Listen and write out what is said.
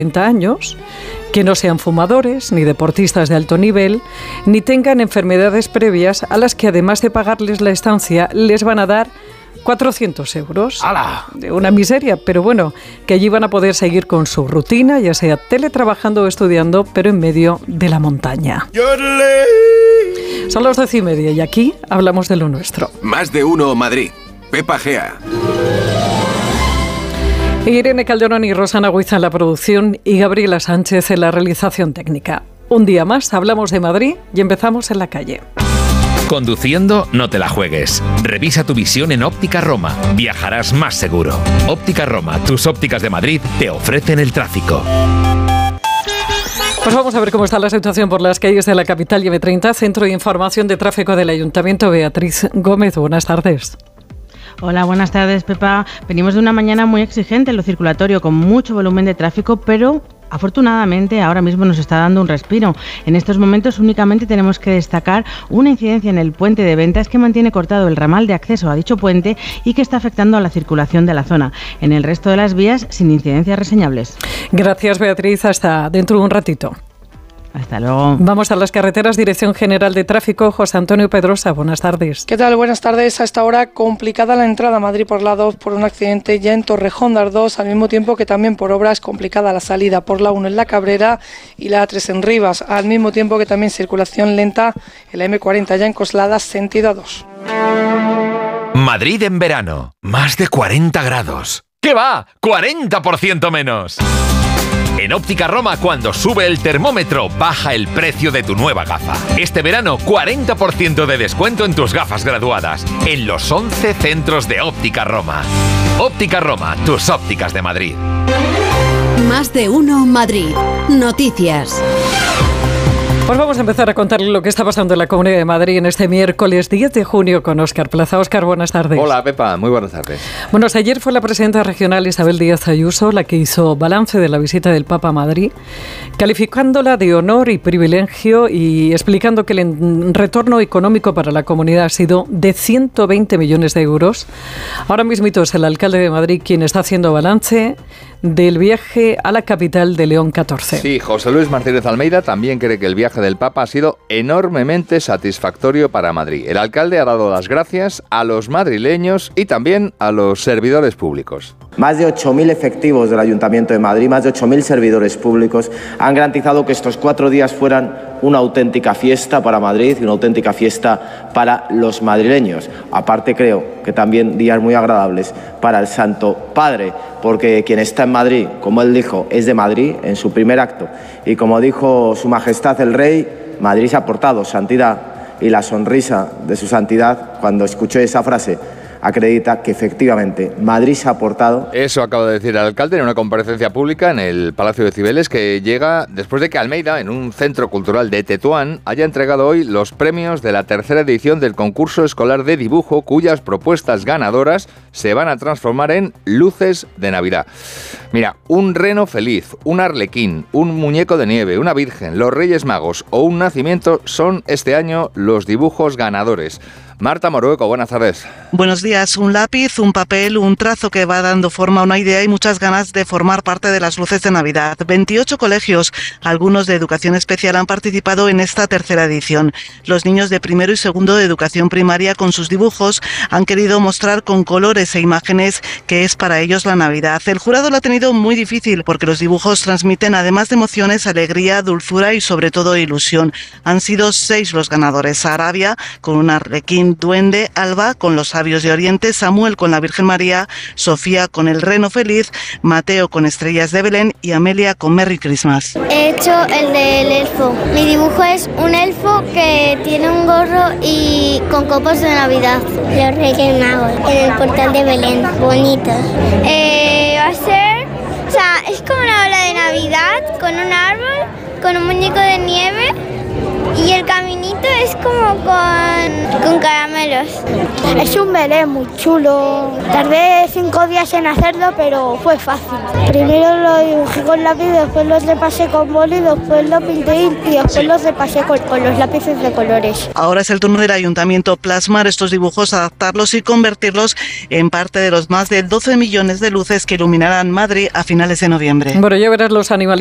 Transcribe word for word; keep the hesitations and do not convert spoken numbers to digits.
treinta años, que no sean fumadores, ni deportistas de alto nivel, ni tengan enfermedades previas a las que, además de pagarles la estancia, les van a dar cuatrocientos euros. ¡Hala! De una miseria, pero bueno, que allí van a poder seguir con su rutina, ya sea teletrabajando o estudiando, pero en medio de la montaña. Son las doce y media y aquí hablamos de lo nuestro. Más de uno Madrid. Pepa Gea. Irene Calderón y Rosana Huiza en la producción y Gabriela Sánchez en la realización técnica. Un día más hablamos de Madrid y empezamos en la calle. Conduciendo, no te la juegues. Revisa tu visión en Óptica Roma. Viajarás más seguro. Óptica Roma, tus ópticas de Madrid, te ofrecen el tráfico. Pues vamos a ver cómo está la situación por las calles de la capital y eme treinta, Centro de Información de Tráfico del Ayuntamiento. Beatriz Gómez, buenas tardes. Hola, buenas tardes, Pepa. Venimos de una mañana muy exigente en lo circulatorio, con mucho volumen de tráfico, pero afortunadamente ahora mismo nos está dando un respiro. En estos momentos únicamente tenemos que destacar una incidencia en el puente de Ventas que mantiene cortado el ramal de acceso a dicho puente y que está afectando a la circulación de la zona. En el resto de las vías, sin incidencias reseñables. Gracias, Beatriz. Hasta dentro de un ratito. Hasta luego. Vamos a las carreteras. Dirección General de Tráfico, José Antonio Pedrosa. Buenas tardes. ¿Qué tal? Buenas tardes. A esta hora complicada la entrada a Madrid por la dos por un accidente ya en Torrejón de Ardoz, al mismo tiempo que también por obras complicada la salida por la uno en La Cabrera y la A tres en Rivas, al mismo tiempo que también circulación lenta en la eme cuarenta ya en Coslada, sentido A dos. Madrid en verano. Más de cuarenta grados. ¿Qué va? ¡cuarenta por ciento menos! En Óptica Roma, cuando sube el termómetro, baja el precio de tu nueva gafa. Este verano, cuarenta por ciento de descuento en tus gafas graduadas, en los once centros de Óptica Roma. Óptica Roma, tus ópticas de Madrid. Más de uno Madrid. Noticias. Pues vamos a empezar a contarle lo que está pasando en la Comunidad de Madrid en este miércoles diez de junio con Óscar Plaza. Óscar, buenas tardes. Hola, Pepa, muy buenas tardes. Bueno, ayer fue la presidenta regional Isabel Díaz Ayuso la que hizo balance de la visita del Papa a Madrid, calificándola de honor y privilegio y explicando que el retorno económico para la comunidad ha sido de ciento veinte millones de euros. Ahora mismito es el alcalde de Madrid quien está haciendo balance del viaje a la capital de León catorce. Sí, José Luis Martínez Almeida también cree que el viaje del Papa ha sido enormemente satisfactorio para Madrid. El alcalde ha dado las gracias a los madrileños y también a los servidores públicos. Más de ocho mil efectivos del Ayuntamiento de Madrid, más de ocho mil servidores públicos han garantizado que estos cuatro días fueran una auténtica fiesta para Madrid y una auténtica fiesta para los madrileños. Aparte, creo que también días muy agradables para el Santo Padre, porque quien está en Madrid, como él dijo, es de Madrid en su primer acto. Y como dijo Su Majestad el Rey, Madrid se ha portado santidad, y la sonrisa de su santidad cuando escuchó esa frase acredita que efectivamente Madrid se ha portado. Eso acaba de decir el alcalde en una comparecencia pública en el Palacio de Cibeles, que llega después de que Almeida, en un centro cultural de Tetuán, haya entregado hoy los premios de la tercera edición del concurso escolar de dibujo, cuyas propuestas ganadoras se van a transformar en luces de Navidad. Mira, un reno feliz, un arlequín, un muñeco de nieve, una virgen, los Reyes Magos o un nacimiento son este año los dibujos ganadores. Marta Morueco, buenas tardes. Buenos días. Un lápiz, un papel, un trazo que va dando forma a una idea y muchas ganas de formar parte de las luces de Navidad. veintiocho colegios, algunos de educación especial, han participado en esta tercera edición. Los niños de primero y segundo de educación primaria, con sus dibujos, han querido mostrar con colores e imágenes qué es para ellos la Navidad. El jurado lo ha tenido muy difícil porque los dibujos transmiten, además de emociones, alegría, dulzura y sobre todo ilusión. Han sido seis los ganadores: Arabia con un arlequín duende, Alba con los sabios de Oriente, Samuel con la Virgen María, Sofía con el reno feliz, Mateo con estrellas de Belén y Amelia con Merry Christmas. He hecho el del elfo. Mi dibujo es un elfo que tiene un gorro y con copos de Navidad. Los Reyes Magos en el portal de Belén, bonitos. Eh, va a ser, o sea, es como una ola de Navidad con un árbol, con un muñeco de nieve Y el caminito es como con, con caramelos. Es un Belén muy chulo. Tardé cinco días en hacerlo, pero fue fácil. Primero lo dibujé con lápiz, después lo repasé con boli, después lo pinté y después lo repasé con, con los lápices de colores. Ahora es el turno del ayuntamiento plasmar estos dibujos, adaptarlos y convertirlos en parte de los más de doce millones de luces que iluminarán Madrid a finales de noviembre. Bueno, ya verás los animales